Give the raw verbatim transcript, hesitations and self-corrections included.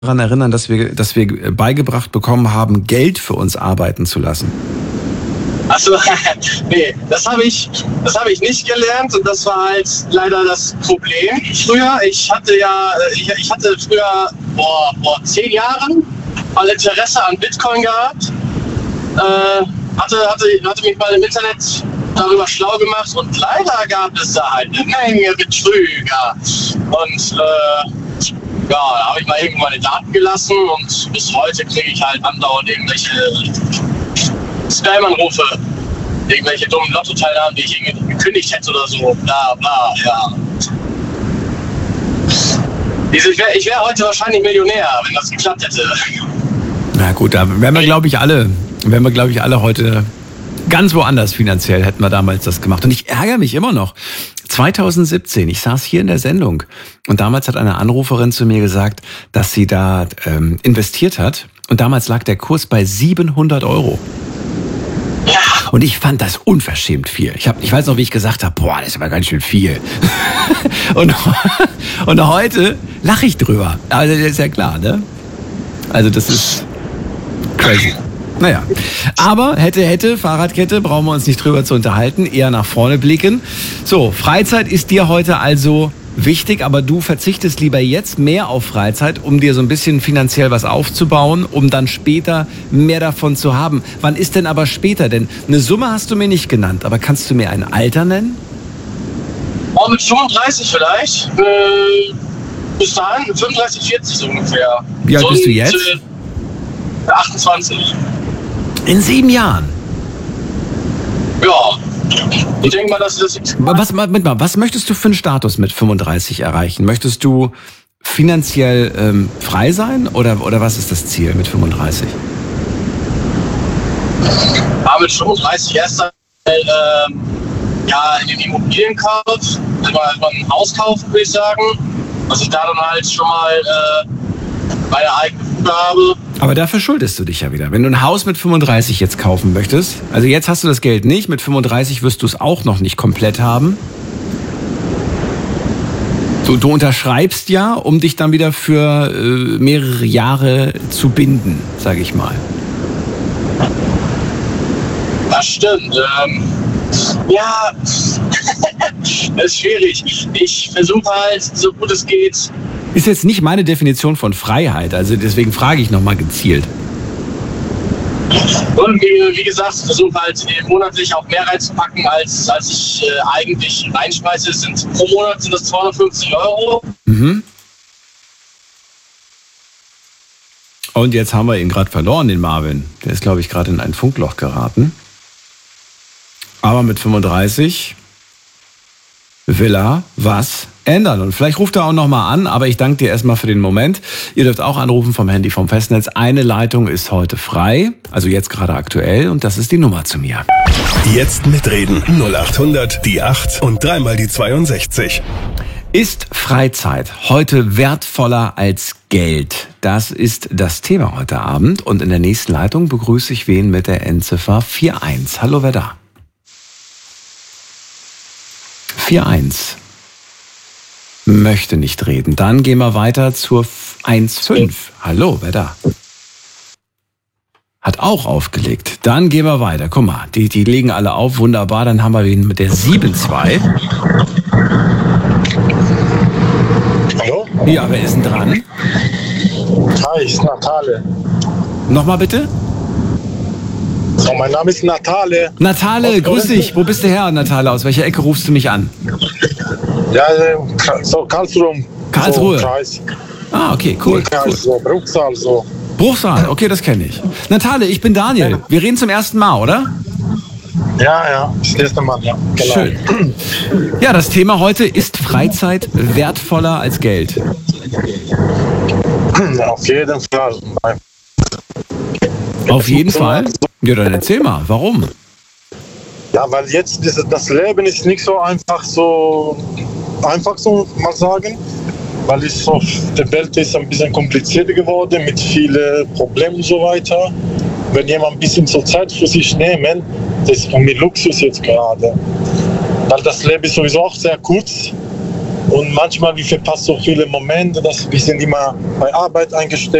daran erinnern, dass wir, dass wir beigebracht bekommen haben, Geld für uns arbeiten zu lassen. Achso, nee, das habe ich, das habe ich nicht gelernt und das war halt leider das Problem früher. Ich hatte ja, ich, ich hatte früher vor, vor zehn Jahren mal Interesse an Bitcoin gehabt. Äh, hatte, hatte, hatte mich mal im Internet darüber schlau gemacht und leider gab es da halt eine Menge Betrüger. Und äh, ja, da habe ich mal irgendwo meine Daten gelassen und bis heute kriege ich halt andauernd irgendwelche Spam-Anrufe, irgendwelche dummen Lottoteilnahmen, die ich irgendwie gekündigt hätte oder so, bla bla, ja. Ich wäre ich wär heute wahrscheinlich Millionär, wenn das geklappt hätte. Na gut, da wären wir, glaube ich, alle, wären wir, glaube ich, alle heute ganz woanders finanziell, hätten wir damals das gemacht. Und ich ärgere mich immer noch. zwanzig siebzehn, ich saß hier in der Sendung und damals hat eine Anruferin zu mir gesagt, dass sie da ähm, investiert hat und damals lag der Kurs bei siebenhundert Euro. Ja. Und ich fand das unverschämt viel. Ich, hab, ich weiß noch, wie ich gesagt habe, boah, das ist aber ganz schön viel. und, und heute lache ich drüber. Also das ist ja klar, ne? Also das ist crazy. Naja, aber hätte, hätte, Fahrradkette, brauchen wir uns nicht drüber zu unterhalten, eher nach vorne blicken. So, Freizeit ist dir heute also wichtig, aber du verzichtest lieber jetzt mehr auf Freizeit, um dir so ein bisschen finanziell was aufzubauen, um dann später mehr davon zu haben. Wann ist denn aber später? Denn eine Summe hast du mir nicht genannt, aber kannst du mir ein Alter nennen? Oh, mit fünfunddreißig vielleicht. Äh, bis dahin, fünfunddreißig, vierzig so ungefähr. Wie alt so bist du jetzt? Äh, achtundzwanzig. In sieben Jahren? Ja. Ich denke mal, dass das... Was, mit mal, was möchtest du für einen Status mit fünfunddreißig erreichen? Möchtest du finanziell ähm, frei sein oder, oder was ist das Ziel mit fünfunddreißig? Ja, mit fünfunddreißig erst äh, ja, in den Immobilienkauf, also mal ein Haus kaufen, würde ich sagen. Dass ich da dann halt schon mal äh, meine eigene Bude habe. Aber dafür schuldest du dich ja wieder. Wenn du ein Haus mit fünfunddreißig jetzt kaufen möchtest, also jetzt hast du das Geld nicht, mit fünfunddreißig wirst du es auch noch nicht komplett haben. Du, du unterschreibst ja, um dich dann wieder für äh, mehrere Jahre zu binden, sage ich mal. Das stimmt. Ähm, ja, das ist schwierig. Ich versuche halt, so gut es geht. Ist jetzt nicht meine Definition von Freiheit, also deswegen frage ich nochmal gezielt. Und wie, wie gesagt, versuche halt monatlich auch mehr reinzupacken, als, als ich äh, eigentlich reinschmeiße. Es sind, pro Monat sind das zweihundertfünfzig Euro. Mhm. Und jetzt haben wir ihn gerade verloren, den Marvin. Der ist, glaube ich, gerade in ein Funkloch geraten. Aber mit fünfunddreißig will er was ändern. Und vielleicht ruft er auch nochmal an, aber ich danke dir erstmal für den Moment. Ihr dürft auch anrufen vom Handy, vom Festnetz. Eine Leitung ist heute frei, also jetzt gerade aktuell, und das ist die Nummer zu mir. Jetzt mitreden. null acht hundert, die acht und dreimal die zweiundsechzig. Ist Freizeit heute wertvoller als Geld? Das ist das Thema heute Abend. Und in der nächsten Leitung begrüße ich wen mit der Endziffer vier eins. Hallo, wer da? vier eins. Möchte nicht reden. Dann gehen wir weiter zur eins fünf. Hallo, wer da? Hat auch aufgelegt. Dann gehen wir weiter. Guck mal, die, die legen alle auf. Wunderbar. Dann haben wir ihn mit der sieben zwei. Hallo? Ja, wer ist denn dran? Hi, ich ist Natale. Nochmal bitte? So, mein Name ist Natale. Natale, grüß dich. Wo bist du her, Natale? Aus welcher Ecke rufst du mich an? Ja, so Karlsruhe. Karlsruhe. So, Kreis. Ah, okay, cool. Kreis, cool. so Bruchsal, so. Bruchsal, okay, das kenne ich. Natale, ich bin Daniel. Wir reden zum ersten Mal, oder? Ja, ja, das erste Mal, ja. Genau. Schön. Ja, das Thema heute ist Freizeit wertvoller als Geld. Auf jeden Fall. Auf jeden Fall? Ja, dann erzähl mal, warum? Ja, weil jetzt ist das Leben ist nicht so einfach, so einfach so mal sagen, weil es auf der Welt ist ein bisschen komplizierter geworden mit vielen Problemen und so weiter. Wenn jemand ein bisschen zur Zeit für sich nehmen, das ist mit Luxus jetzt gerade. Weil das Leben ist sowieso auch sehr kurz. Und manchmal, wir verpassen so viele Momente, dass wir sind immer bei Arbeit eingesteckt.